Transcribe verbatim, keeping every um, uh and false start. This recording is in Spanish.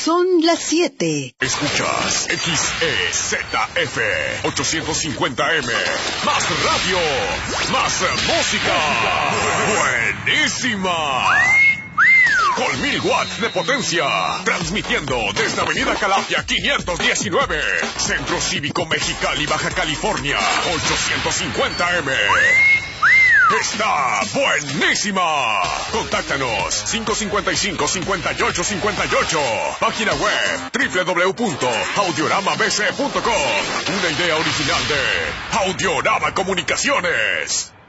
Son las siete. Escuchas X E Z F ochocientos cincuenta M. Más radio, más música. Buenísima. Con mil watts de potencia. Transmitiendo desde Avenida Calafia quinientos diecinueve. Centro Cívico Mexicali, Baja California. ochocientos cincuenta M. Está buenísima. Contáctanos cinco cinco cinco, cinco ocho cinco ocho. Página web doble u doble u doble u punto audiorama b c punto com. Una idea original de Audiorama Comunicaciones.